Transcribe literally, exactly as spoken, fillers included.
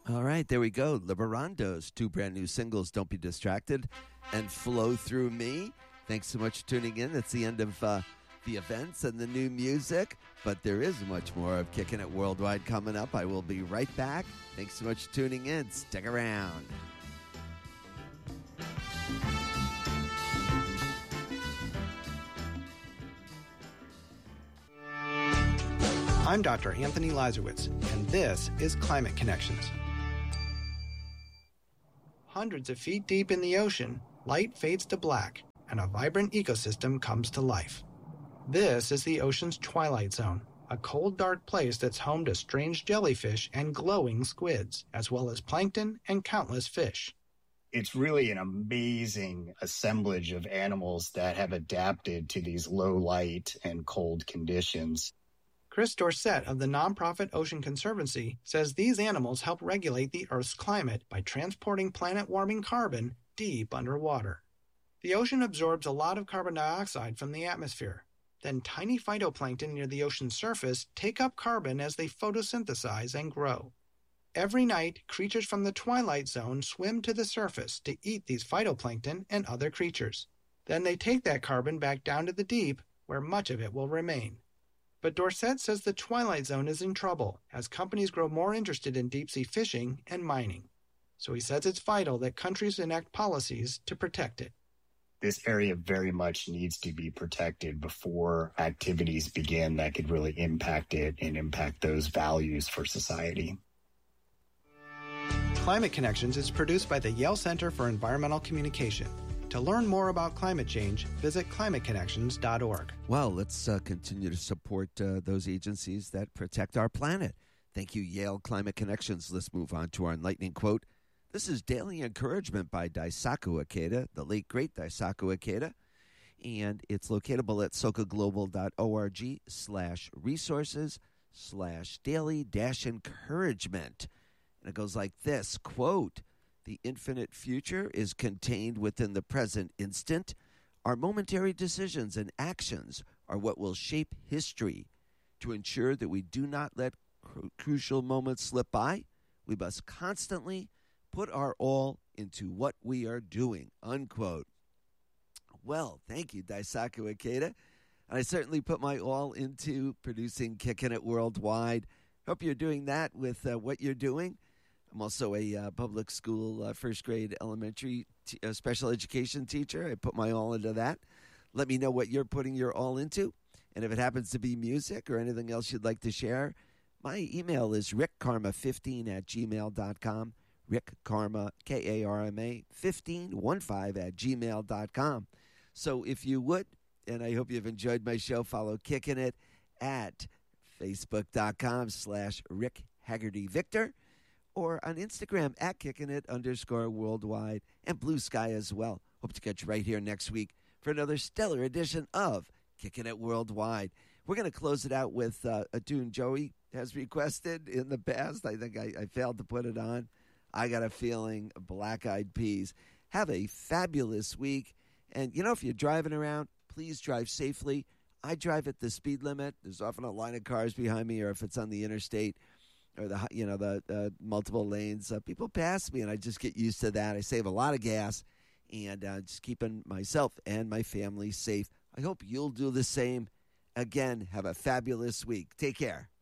All right, there we go. Liberando's two brand new singles, Don't Be Distracted and Flow Through Me. Thanks so much for tuning in. That's the end of uh, the events and the new music, but there is much more of Kicking It Worldwide coming up. I will be right back. Thanks so much for tuning in. Stick around. I'm Doctor Anthony Lazarowitz, and this is Climate Connections. Hundreds of feet deep in the ocean, light fades to black, and a vibrant ecosystem comes to life. This is the ocean's twilight zone, a cold, dark place that's home to strange jellyfish and glowing squids, as well as plankton and countless fish. It's really an amazing assemblage of animals that have adapted to these low light and cold conditions. Chris Dorset of the nonprofit Ocean Conservancy says these animals help regulate the Earth's climate by transporting planet-warming carbon deep underwater. The ocean absorbs a lot of carbon dioxide from the atmosphere. Then tiny phytoplankton near the ocean's surface take up carbon as they photosynthesize and grow. Every night, creatures from the twilight zone swim to the surface to eat these phytoplankton and other creatures. Then they take that carbon back down to the deep, where much of it will remain. But Dorset says the twilight zone is in trouble as companies grow more interested in deep-sea fishing and mining. So he says it's vital that countries enact policies to protect it. This area very much needs to be protected before activities begin that could really impact it and impact those values for society. Climate Connections is produced by the Yale Center for Environmental Communication. To learn more about climate change, visit climate connections dot org. Well, let's uh, continue to support uh, those agencies that protect our planet. Thank you, Yale Climate Connections. Let's move on to our enlightening quote. This is Daily Encouragement by Daisaku Ikeda, the late, great Daisaku Ikeda. And it's locatable at sokaglobal.org slash resources slash daily dash encouragement. And it goes like this, quote, the infinite future is contained within the present instant. Our momentary decisions and actions are what will shape history. To ensure that we do not let cru- crucial moments slip by, we must constantly put our all into what we are doing, unquote. Well, thank you, Daisaku Ikeda. And I certainly put my all into producing Kicking It Worldwide. Hope you're doing that with uh, what you're doing. I'm also a uh, public school uh, first grade elementary t- uh, special education teacher. I put my all into that. Let me know what you're putting your all into. And if it happens to be music or anything else you'd like to share, my email is rick karma fifteen at gmail dot com. Rick Karma, K A R M A, fifteen, one five at gmail dot com. So if you would, and I hope you've enjoyed my show, follow Kicking It at facebook.com slash Rick Haggerty Victor. Or on Instagram at Kicking It underscore worldwide and Blue Sky as well. Hope to catch you right here next week for another stellar edition of Kicking It Worldwide. We're going to close it out with uh, a tune Joey has requested in the past. I think I, I failed to put it on. I Got a Feeling, Black Eyed Peas. Have a fabulous week. And, you know, if you're driving around, please drive safely. I drive at the speed limit. There's often a line of cars behind me, or if it's on the interstate, or the you know the uh, multiple lanes, uh, people pass me, and I just get used to that. I save a lot of gas, and uh, just keeping myself and my family safe. I hope you'll do the same. Again, have a fabulous week. Take care.